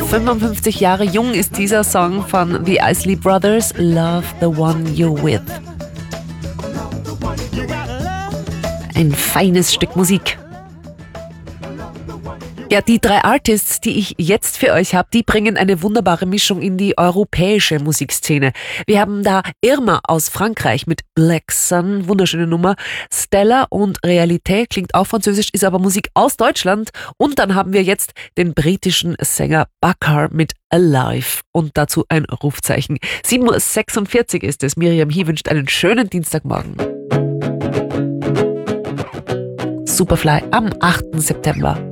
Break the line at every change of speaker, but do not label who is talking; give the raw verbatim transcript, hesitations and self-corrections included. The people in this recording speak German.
fünfundfünfzig Jahre jung ist dieser Song von The Isley Brothers, Love the One You're With. Ein feines Stück Musik. Ja, die drei Artists, die ich jetzt für euch habe, die bringen eine wunderbare Mischung in die europäische Musikszene. Wir haben da Irma aus Frankreich mit Black Sun, wunderschöne Nummer. Stella und Realité, klingt auch französisch, ist aber Musik aus Deutschland. Und dann haben wir jetzt den britischen Sänger Bakar mit Alive und dazu ein Rufzeichen. sieben Uhr sechsundvierzig ist es. Miriam Hie wünscht einen schönen Dienstagmorgen. Superfly am achten September.